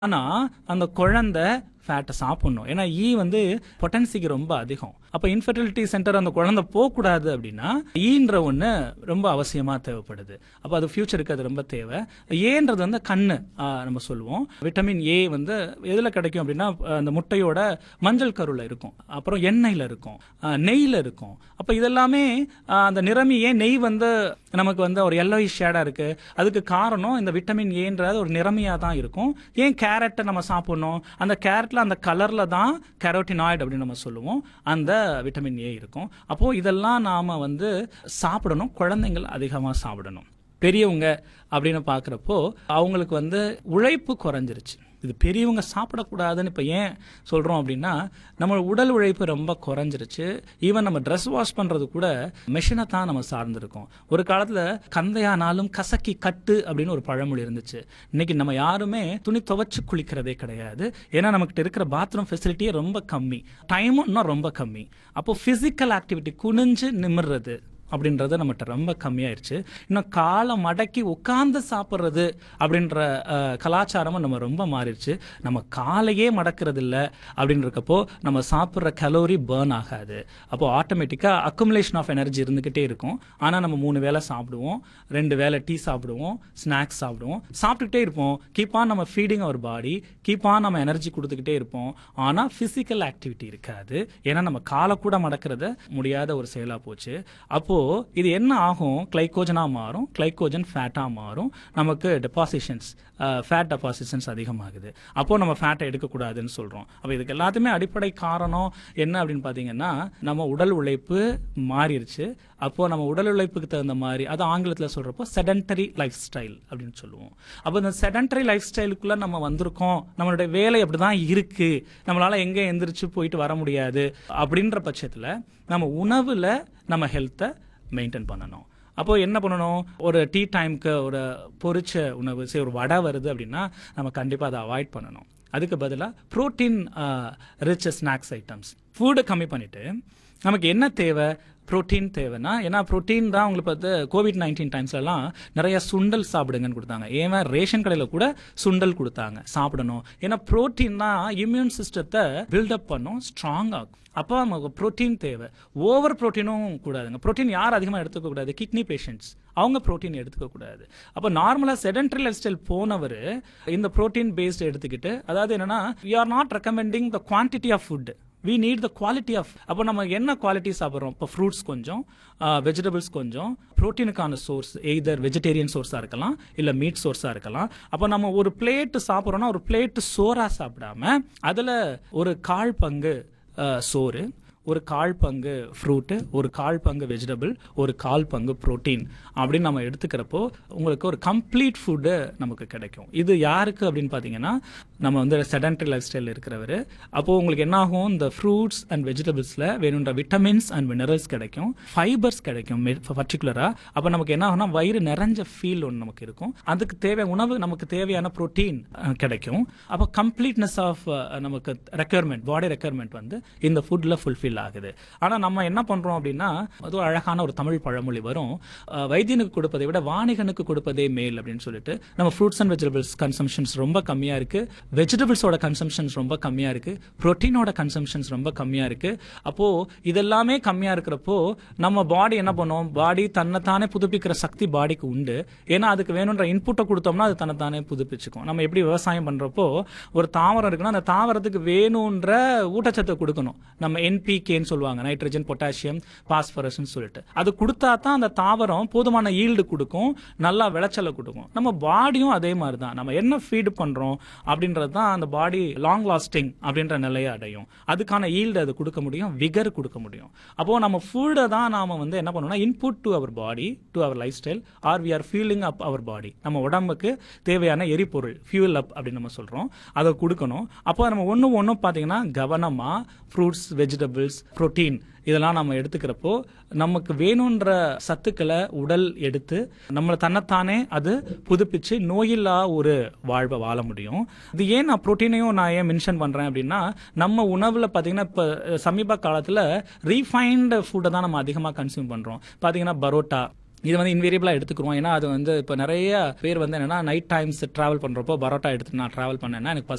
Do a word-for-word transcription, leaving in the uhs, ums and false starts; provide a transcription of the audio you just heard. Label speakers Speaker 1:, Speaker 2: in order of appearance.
Speaker 1: ஆனா அந்த குழந்தை ஃபேட்டை சாப்பிடணும். ஏன்னா ஈ வந்து பொட்டன்சிக்கு ரொம்ப அதிகம். அப்ப இன்ஃபெர்டிலிட்டி சென்டர் அந்த குழந்தை போகக்கூடாது அப்படின்னா ஈன்ற ஒன்று ரொம்ப அவசியமா தேவைப்படுது. அப்போ அது ஃபியூச்சருக்கு அது ரொம்ப தேவை. ஏன்றது வந்து கண்ணு ஆ, நம்ம சொல்லுவோம். விட்டமின் ஏ வந்து எதில் கிடைக்கும் அப்படின்னா அந்த முட்டையோட மஞ்சள் கருவில் இருக்கும், அப்புறம் எண்ணெயில் இருக்கும், ஆ, நெய்யில் இருக்கும். அப்போ இதெல்லாமே ஆ, அந்த நிறமி ஏன் நெய் வந்து நமக்கு வந்து ஒரு எல்லோயிஷ் ஷேடாக இருக்கு, அதுக்கு காரணம் இந்த விட்டமின் ஏன்றது ஒரு நிறமியாக தான் இருக்கும். ஏன் கேரட்டை நம்ம சாப்பிடணும்? அந்த கேரட்டில் அந்த கலரில் தான் கேரோட்டினாய்டு அப்படின்னு நம்ம சொல்லுவோம், அந்த விட்டமின் ஏ இருக்கும். அப்போது இதெல்லாம் நாம் வந்து சாப்பிடணும். குழந்தைங்கள் அதிகமாக சாப்பிடணும். பெரியவங்க அப்படின்னு பார்க்குறப்போ அவங்களுக்கு வந்து உழைப்பு குறைஞ்சிருச்சு. இது பெரியவங்க சாப்பிடக்கூடாதுன்னு இப்போ ஏன் சொல்கிறோம் அப்படின்னா நம்ம உடல் உழைப்பு ரொம்ப குறைஞ்சிருச்சு. ஈவன் நம்ம ட்ரெஸ் வாஷ் பண்ணுறது கூட மெஷினை தான் நம்ம சார்ந்திருக்கோம். ஒரு காலத்தில் கந்தையானாலும் கசக்கி கட்டு அப்படின்னு ஒரு பழமொழி இருந்துச்சு. இன்னைக்கு நம்ம யாருமே துணி துவைச்சு குளிக்கிறதே கிடையாது. ஏன்னா நமக்கிட்ட இருக்கிற பாத்ரூம் ஃபெசிலிட்டியே ரொம்ப கம்மி, டைமும் இன்னும் ரொம்ப கம்மி. அப்போ ஃபிசிக்கல் ஆக்டிவிட்டி குனிஞ்சு நிமிர்றது அப்படின்றது நம்மகிட்ட ரொம்ப கம்மியாயிருச்சு. இன்னும் காலை மடக்கி உட்கார்ந்து சாப்பிட்றது அப்படின்ற அஹ், கலாச்சாரமும் நம்ம ரொம்ப மாறிடுச்சு. நம்ம காலையே மடக்கிறது இல்லை அப்படின்றக்கப்போ நம்ம சாப்பிட்ற கலோரி பேர்ன் ஆகாது. அப்போ ஆட்டோமேட்டிக்காக அக்குமுலேஷன் ஆஃப் எனர்ஜி இருந்துக்கிட்டே இருக்கும். ஆனால் நம்ம மூணு வேளை சாப்பிடுவோம், ரெண்டு வேளை டீ சாப்பிடுவோம், ஸ்நாக்ஸ் சாப்பிடுவோம், சாப்பிட்டுக்கிட்டே இருப்போம். கீப் ஆன் நம்ம feeding our body, keep on நம்ம எனர்ஜி கொடுத்துக்கிட்டே இருப்போம். ஆனால் ஃபிசிக்கல் ஆக்டிவிட்டி இருக்காது. ஏன்னா நம்ம காலை கூட மடக்கிறது முடியாத ஒரு செயலாக போச்சு. அப்போ இது என்ன ஆகும்? கிளைகோஜனா மாறும், கிளைகோஜன் ஃபேட்டா மாறும், நமக்கு டெபாசிஷன்ஸ் ஃபேட் டெபாசிஷன்ஸ் அதிகமாகுது. அப்போ நம்ம ஃபேட்டை எடுக்கக்கூடாதுன்னு சொல்றோம். அப்போ இதுக்கு எல்லாத்துமே அடிப்படை காரணம் என்ன அப்படின்னு பார்த்தீங்கன்னா நம்ம உடல் உழைப்பு மாறிடுச்சு. அப்போ நம்ம உடல் உழைப்புக்கு தகுந்த மாதிரி, அது ஆங்கிலத்தில் சொல்றப்போ செடன்டரி லைஃப் ஸ்டைல் அப்படின்னு சொல்லுவோம். அப்போ இந்த செடன்டரி லைஃப் ஸ்டைலுக்குள்ள நம்ம வந்திருக்கோம், நம்மளுடைய வேலை அப்படிதான் இருக்கு, நம்மளால எங்கே எந்திரிச்சு போயிட்டு வர முடியாது அப்படின்ற பட்சத்தில் நம்ம உணவுல நம்ம ஹெல்த்தை மெயின்டைன் பண்ணணும். அப்போ என்ன பண்ணணும்? ஒரு டீ டைமுக்கு ஒரு பொரிச்ச உணவு, சரி ஒரு வடை வருது அப்படின்னா நம்ம கண்டிப்பாக அதை அவாய்ட் பண்ணணும். அதுக்கு பதிலாக ப்ரோட்டீன் ரிச் ஸ்நாக்ஸ் ஐட்டம்ஸ் ஃபுட்டை கம்மி பண்ணிட்டு நமக்கு என்ன தேவை? ப்ரோட்டீன் தேவைன்னா, ஏன்னா ப்ரோட்டீன் தான் உங்களுக்கு பார்த்து கோவிட் நைன்டீன் டைம்ஸ்லாம் நிறைய சுண்டல் சாப்பிடுங்கன்னு கொடுத்தாங்க. ஏன்னா ரேஷன் கடையில் கூட சுண்டல் கொடுத்தாங்க, சாப்பிடணும். ஏன்னா ப்ரோட்டீன் தான் இம்யூன் சிஸ்டத்தை பில்டப் பண்ணும், ஸ்ட்ராங் ஆகும். அப்போ நமக்கு ப்ரோட்டீன் தேவை. ஓவர் ப்ரோட்டீனும் கூடாதுங்க. ப்ரோட்டீன் யார் அதிகமாக எடுத்துக்க கூடாது? கிட்னி பேஷண்ட்ஸ், அவங்க ப்ரோட்டீன் எடுத்துக்க கூடாது. அப்போ நார்மலாக செடன்டரி லைஃப் ஸ்டைல் போனவர் இந்த ப்ரோட்டீன் பேஸ்ட் எடுத்துக்கிட்டு, அதாவது என்னன்னா we are not recommending the quantity of food, we need the quality of. அப்போ நம்ம என்ன குவாலிட்டி சாப்பிட்றோம்? இப்போ ஃப்ரூட்ஸ் கொஞ்சம், வெஜிடபிள்ஸ் கொஞ்சம், ப்ரோட்டீனுக்கான சோர்ஸ் எய்தர் வெஜிடேரியன் சோர்ஸாக இருக்கலாம், இல்லை மீட் சோர்ஸாக இருக்கலாம். அப்போ நம்ம ஒரு பிளேட்டு சாப்பிட்றோன்னா ஒரு பிளேட்டு சோறாக சாப்பிடாம அதில் ஒரு கால் பங்கு அஹ், சோறு, ஒரு கால் பங்கு ஃப்ரூட்டு, ஒரு கால் பங்கு வெஜிடபிள், ஒரு கால் பங்கு ப்ரோட்டீன் அப்படின்னு நம்ம எடுத்துக்கிறப்போ உங்களுக்கு ஒரு கம்ப்ளீட் ஃபுட்டு நமக்கு கிடைக்கும். இது யாருக்கு அப்படின்னு பார்த்தீங்கன்னா நம்ம வந்து செடன்டரி லைஃப் ஸ்டைல் இருக்கிறவர். அப்போது உங்களுக்கு என்ன ஆகும்? இந்த ஃப்ரூட்ஸ் அண்ட் வெஜிடபிள்ஸில் வேணுன்ற விட்டமின்ஸ் அண்ட் மினரல்ஸ் கிடைக்கும், ஃபைபர்ஸ் கிடைக்கும் பர்டிகுலராக. அப்போ நமக்கு என்ன ஆகும்னா வயிறு நிறைஞ்ச ஃபீல் ஒன்று நமக்கு இருக்கும். அதுக்கு தேவை உணவு, நமக்கு தேவையான ப்ரோட்டீன் கிடைக்கும். அப்போ கம்ப்ளீட்னஸ் ஆஃப் நமக்கு ரெக்யர்மெண்ட், பாடி ரெக்யர்மெண்ட் வந்து இந்த ஃபுட்டில் ஃபுல்ஃபில் ஆகுது. ஆனா நம்ம என்ன பண்றோம் அப்படின்னா, அது ஒரு அழகான ஒரு தமிழ் பழமொழி வரும், அஹ், வைத்தியனுக்கு கொடுப்பதை விட வாணிகனுக்கு கொடுப்பதே மேல் அப்படின்னு சொல்லிட்டு. நம்ம ஃப்ரூட்ஸ் அண்ட் வெஜிடபிள்ஸ் கன்சம்ஷன்ஸ் ரொம்ப கம்மியா இருக்கு, வெஜிடபிள்ஸோட கன்சம்ஷன்ஸ் ரொம்ப கம்மியா இருக்கு, புரோட்டீனோட கன்சம்ஷன்ஸ் ரொம்ப கம்மியா இருக்கு. அப்போ இதெல்லாமே கம்மியா இருக்கிறப்போ நம்ம பாடி என்ன பண்ணும்? பாடி தன்னைத்தானே புதுப்பிக்கிற சக்தி பாடிக்கு உண்டு. ஏன்னா அதுக்கு வேணுன்ற இன்புட்டை கொடுத்தோம்னா அது தன்னைத்தானே புதுப்பிச்சுக்கும். நம்ம எப்படி விவசாயம் பண்றப்போ ஒரு தாவரம் இருக்குன்னா அந்த தாவரத்துக்கு வேணுன்ற ஊட்டச்சத்தை கொடுக்கணும். நம்ம என்பி கேன்னு சொல்லுவாங்க, நைட்ரஜன், பொட்டாசியம், பாஸ்பரஸ்ன்னு சொல்லிட்டு. அது கொடுத்தா தான் அந்த தாவரம் போதுமான ஈல்டு கொடுக்கும், நல்லா விளைச்சலை கொடுக்கும். நம்ம பாடியும் அதே மாதிரி தான். நம்ம என்ன ஃபீடு பண்றோம் அப்படின்றது தான் அந்த பாடி லாங் லாஸ்டிங் அப்படின்ற நிலையை அடையும். அதுக்கான ஈல்டு அது கொடுக்க முடியும், விகர் கொடுக்க முடியும். அப்போ நம்ம ஃபுட்டை தான் நாம வந்து என்ன பண்ணணும்னா input to our body, to our life style, R we are fuelling அப் அவர் பாடி. நம்ம உடம்புக்கு தேவையான எரிபொருள், ஃபியூல் அப் அப்படின்னு நம்ம சொல்றோம், அதை கொடுக்கணும். அப்போ நம்ம ஒன்று ஒன்றும் பார்த்தீங்கன்னா கவனமா ஃப்ரூட்ஸ், வெஜிடபிள்ஸ், புரோட்டீன் இதெல்லாம் நம்ம எடுத்துக்கிறப்போ நமக்கு வேணுன்ற சத்துக்களை உடல் எடுத்து நம்மளை தன்னைத்தானே அது புதுப்பிச்சு நோயில்லா ஒரு வாழ்வை வாழ முடியும். இது ஏன் நான் புரோட்டீனையும் நான் ஏன் மென்ஷன் பண்றேன் அப்படின்னா, நம்ம உணவுல பார்த்தீங்கன்னா இப்போ சமீப காலத்தில் ரீஃபைன்டு ஃபுட்டை தான் நம்ம அதிகமாக கன்சியூம் பண்றோம். பார்த்தீங்கன்னா பரோட்டா, இது வந்து இன்வேரியபிளாக எடுத்துக்கிறோம். ஏன்னா அது வந்து இப்போ நிறைய பேர் வந்து என்னன்னா நைட் டைம்ஸ் ட்ராவல் பண்ணுறப்போ பரோட்டா எடுத்து நான் ட்ராவல் பண்ணேன்னா எனக்கு